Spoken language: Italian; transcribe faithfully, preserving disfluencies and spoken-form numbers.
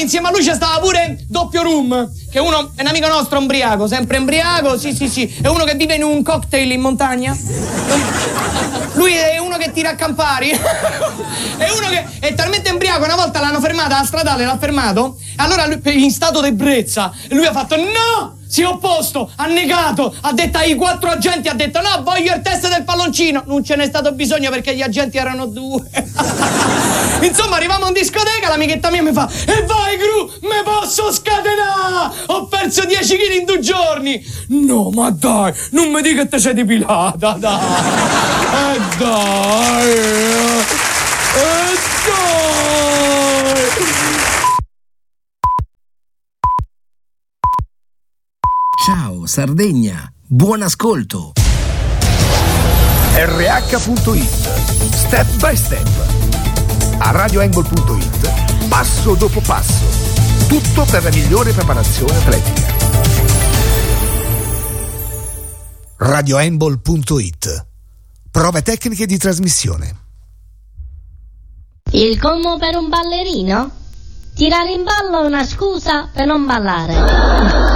insieme a lui c'è stava pure Doppio Rum, che uno è un amico nostro ombriaco, sempre embriaco, sì sì sì, è uno che vive in un cocktail in montagna. Lui è uno che tira a campari. È uno che è talmente embriaco, una volta l'hanno fermata alla stradale, l'ha fermato, allora lui, in stato d'ebbrezza, e lui ha fatto no! Si è opposto, ha negato, ha detto ai quattro agenti, ha detto no, voglio il test del palloncino. Non ce n'è stato bisogno perché gli agenti erano due. Insomma, arriviamo in discoteca, l'amichetta mia mi fa e vai Gru, me posso scatenare? Ho perso dieci chili in due giorni. No, ma dai, non mi dica che te sei depilata, dai. E eh dai. E eh dai. Ciao Sardegna, buon ascolto. R H punto it, step by step. A radioangle punto it, passo dopo passo. Tutto per la migliore preparazione atletica. radioangle punto it. Prove tecniche di trasmissione. Il commo per un ballerino? Tirare in ballo è una scusa per non ballare.